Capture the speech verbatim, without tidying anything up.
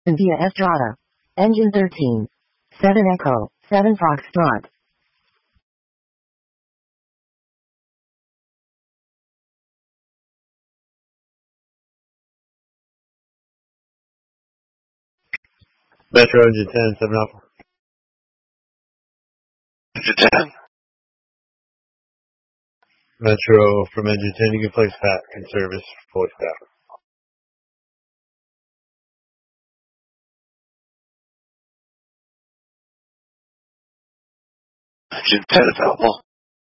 via Estrada. Engine thirteen. seven Echo. seven Foxtrot. Metro Engine ten, seven Alpha. Engine ten. Metro from Engine ten, you can place Pat in service for staff. Engine ten available.